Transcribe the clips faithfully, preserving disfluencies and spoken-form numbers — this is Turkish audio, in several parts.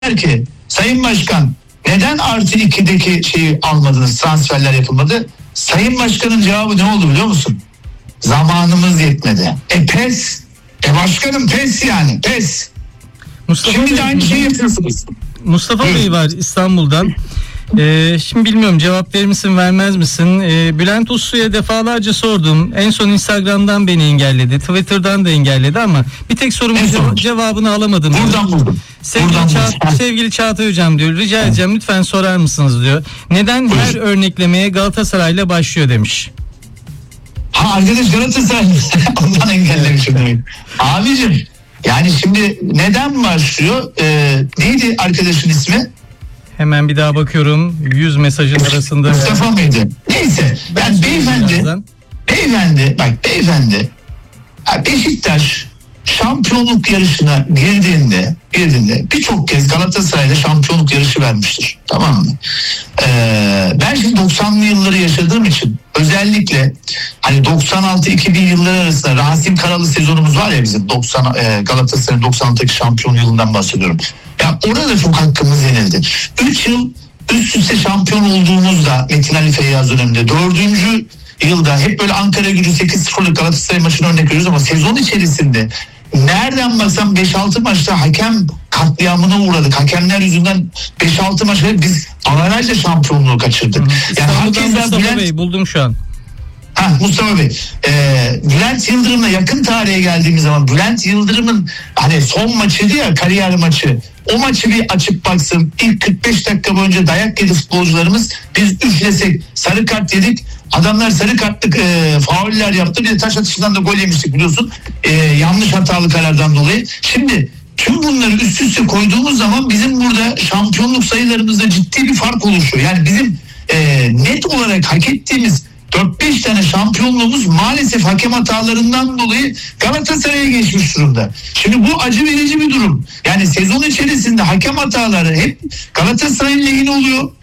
dediler ki Sayın Başkan neden artı ikideki şeyi almadınız, transferler yapılmadı? Sayın Başkan'ın cevabı ne oldu biliyor musun? Zamanımız yetmedi. E pes. E başkanım pes yani pes. Mustafa Şimdi Bey, de aynı şeyi yapıyorsunuz. Mustafa Bey var İstanbul'dan. Ee, şimdi bilmiyorum cevap verir misin vermez misin? Ee, Bülent Uslu'ya defalarca sordum. En son Instagram'dan beni engelledi. Twitter'dan da engelledi ama bir tek sorumun cev- cevabını alamadım. Buradan buldum. Sevgili, Buradan Ça- buldum. sevgili Çağatay Hocam diyor. Rica edeceğim lütfen sorar mısınız diyor. Neden Buyur. her örneklemeye Galatasaray'la başlıyor demiş. Ha arkadaş Galatasaray ondan engellemişim demek. Abicim yani şimdi neden başlıyor? Ee, neydi arkadaşın ismi? Hemen bir daha bakıyorum. yüz mesajın arasında. Mustafa mıydı? Neyse. Yani beyefendi, Birazdan. beyefendi, bak beyefendi, ya Beşiktaş şampiyonluk yarışına girdiğinde, girdiğinde birçok kez Galatasaray'la şampiyonluk yarışı vermiştir. Tamam mı? Ee, ben şimdi doksanlı yılları yaşadığım için özellikle hani doksan altı iki bin yılları arasında Rasim Karalı sezonumuz var ya bizim doksan e, Galatasaray'ın doksan altıdaki şampiyon yılından bahsediyorum. Ya orada çok hakkımız yenildi. üç yıl üst üste şampiyon olduğumuzda Metin Ali Feyyaz döneminde dördüncü yılda hep böyle Ankara Gücü sekiz sıfırlık Galatasaray maçını örnek veriyoruz ama sezon içerisinde nereden baksan beş altı maçta hakem katliamına uğradık. Hakemler yüzünden beş altı maçta biz avarajla şampiyonluğu kaçırdık. Yani İstanbul'dan herkes Mustafa Bülent... Bey buldum şu an. Ha, Mustafa Bey, e, Bülent Yıldırım'la yakın tarihe geldiğimiz zaman Bülent Yıldırım'ın hani son maçıydı ya, kariyer maçı. O maçı bir açıp baksın. İlk kırk beş dakika boyunca dayak yedi futbolcularımız. Biz üflesek sarı kart yedik. Adamlar sarı kartlık e, fauller yaptı. Bir de taş atışından da gol yemiştik biliyorsun. E, yanlış hatalı karardan dolayı. Şimdi tüm bunları üst üste koyduğumuz zaman bizim burada şampiyonluk sayılarımızda ciddi bir fark oluşuyor. Yani bizim e, net olarak hak ettiğimiz dört beş tane şampiyonluğumuz maalesef hakem hatalarından dolayı Galatasaray'a geçmiş durumda. Şimdi bu acı verici bir durum. Yani sezon içerisinde hakem hataları hep Galatasaray'ın lehine oluyor.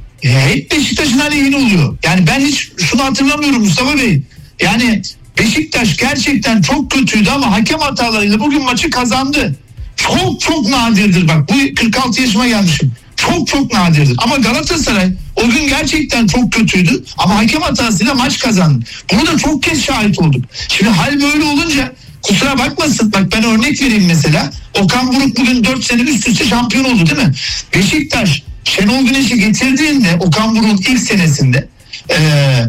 Hep Beşiktaş'ın aleyhine oluyor. Yani ben hiç şunu hatırlamıyorum Mustafa Bey. Yani Beşiktaş gerçekten çok kötüydü ama hakem hatalarıyla bugün maçı kazandı. Çok çok nadirdir bak. Bu kırk altı yaşıma gelmişim. Çok çok nadirdir. Ama Galatasaray o gün gerçekten çok kötüydü ama hakem hatasıyla maç kazandı. Bunu da çok kez şahit olduk. Şimdi hal böyle olunca kusura bakmasın. Bak ben örnek vereyim mesela. Okan Buruk bugün dört sene üst üste şampiyon oldu değil mi? Beşiktaş Şenol Güneş'i getirdiğinde Okan Buruk'un ilk senesinde ee,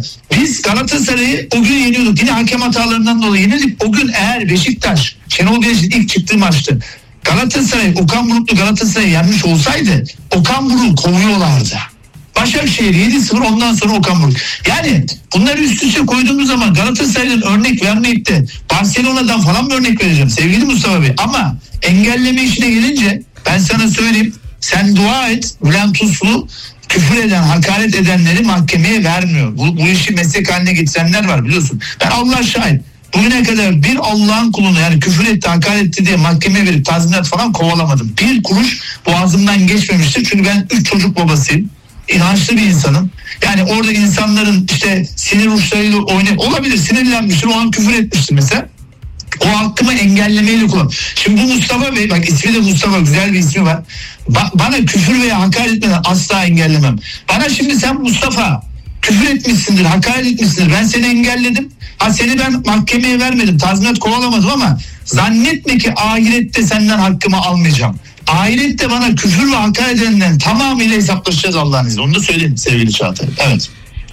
biz Galatasaray'ı o gün yeniyorduk. Yine hakem hatalarından dolayı yenildik. O gün eğer Beşiktaş Şenol Güneş'in ilk çıktığı maçtı Galatasaray Okan Buruk'lu Galatasaray'ı yenmiş olsaydı Okan Buruk'u kovuyorlardı. Başakşehir yedi sıfır ondan sonra Okan Buruk. Yani bunları üst üste koyduğumuz zaman Galatasaray'dan örnek vermeyip de Barcelona'dan falan mı örnek vereceğim sevgili Mustafa Bey? Ama engelleme işine gelince ben sana söyleyeyim, sen dua et, Bülent Uslu küfür eden, hakaret edenleri mahkemeye vermiyor. Bu, bu işi meslek haline getirenler var biliyorsun. Ben Allah şahit. Bugüne kadar bir Allah'ın kulunu yani küfür etti, hakaret etti diye mahkemeye verip tazminat falan kovalamadım. Bir kuruş boğazımdan geçmemiştir. Çünkü ben üç çocuk babasıyım. İnançlı bir insanım. Yani orada insanların işte sinir uçlarıyla oynayıp olabilir, sinirlenmiştir, o an küfür etmiştir mesela. O hakkımı engellemeyle kullan. Şimdi bu Mustafa Bey, bak ismi de Mustafa, güzel bir ismi var. Ba- bana küfür veya hakaret etmeden asla engellemem. Bana şimdi sen Mustafa küfür etmişsindir, hakaret etmişsindir. Ben seni engelledim. Ha seni ben mahkemeye vermedim, tazminat kovalamadım ama zannetme ki ahirette senden hakkımı almayacağım. Ahirette bana küfür ve hakaret edenden tamamıyla hesaplaşacağız Allah'ın izniyle. Onu da söyleyeyim sevgili Çağatay. Evet.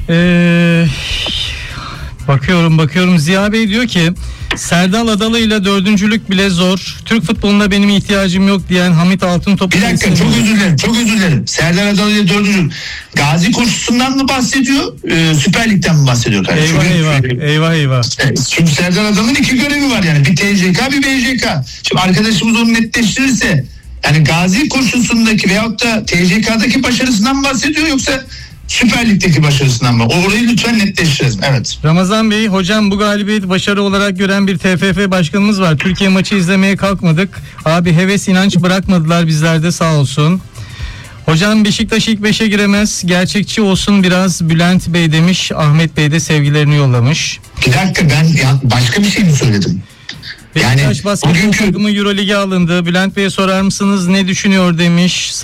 Ee, bakıyorum bakıyorum Ziya Bey diyor ki Serdal Adalı ile dördüncülük bile zor. Türk futboluna benim ihtiyacım yok diyen Hamit Altıntop. Bir dakika çok özür dilerim. Çok özür dilerim. Serdar Adalı ile dördüncülük. Gazi koşusundan mı bahsediyor? E, Süper Lig'den mi bahsediyor? Kardeşim? Eyvah eyvah. Eyvah eyvah. Evet, çünkü Serdar Adalı'nın iki görevi var yani. Bir T C K bir B J K. Şimdi arkadaşımız onu netleştirirse yani Gazi koşusundaki veyahut da T C K'daki başarısından mı bahsediyor yoksa Süper Lig'deki başarısından mı? Orayı lütfen netleştirelim. Evet. Ramazan Bey, hocam bu galibiyet başarı olarak gören bir T F F başkanımız var. Türkiye maçı izlemeye kalkmadık. Abi heves inanç bırakmadılar bizlerde sağ olsun. Hocam Beşiktaş ilk beşe giremez. Gerçekçi olsun biraz Bülent Bey demiş. Ahmet Bey de sevgilerini yollamış. Bir dakika ben ya başka bir şey mi söyledim? Beşiktaş Yani basketbol bugünkü takımı Euroleague'e alındı. Bülent Bey'e sorar mısınız ne düşünüyor demiş.